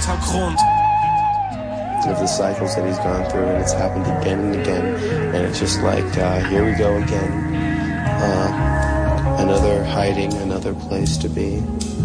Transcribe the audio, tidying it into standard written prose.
Untergrund. Of the cycles that he's gone through, and it's happened again and again, and it's just like, here we go again. Another hiding, another place to be.